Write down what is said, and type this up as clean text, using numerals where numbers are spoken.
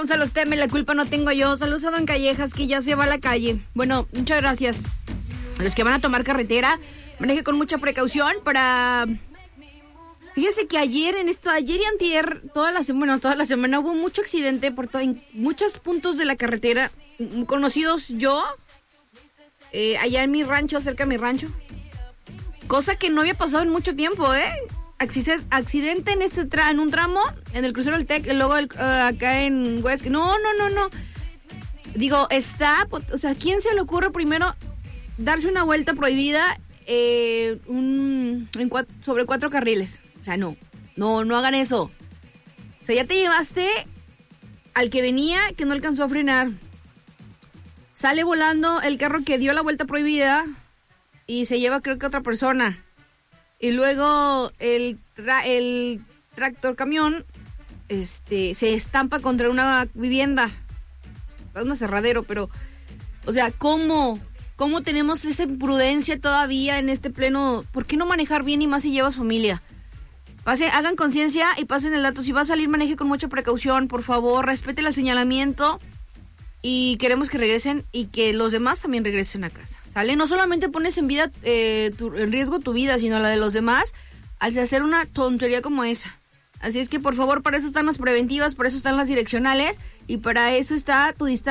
Gonzalo Teme, la culpa no tengo yo. Saludos a Don Callejas, que ya se va a la calle. Bueno, muchas gracias. A los que van a tomar carretera, maneje con mucha precaución para... Fíjese que ayer y antier, toda la semana hubo mucho accidente en muchos puntos de la carretera, conocidos yo, allá en mi rancho, cerca de mi rancho. Cosa que no había pasado en mucho tiempo, accidente en un tramo, en el crucero del TEC, y luego acá en West. No. Digo, ¿quién se le ocurre primero darse una vuelta prohibida sobre 4 carriles? O sea, no hagan eso. O sea, ya te llevaste al que venía, que no alcanzó a frenar. Sale volando el carro que dio la vuelta prohibida y se lleva, creo que, otra persona. Y luego el tractor camión se estampa contra una vivienda. Es un aserradero, pero... O sea, ¿cómo tenemos esa imprudencia todavía en este pleno? ¿Por qué no manejar bien y más si llevas familia? Hagan conciencia y pasen el dato. Si va a salir, maneje con mucha precaución, por favor. Respete el señalamiento. Y queremos que regresen y que los demás también regresen a casa, ¿sale? No solamente pones en riesgo tu vida, sino la de los demás al hacer una tontería como esa. Así es que, por favor, para eso están las preventivas, para eso están las direccionales y para eso está tu distancia.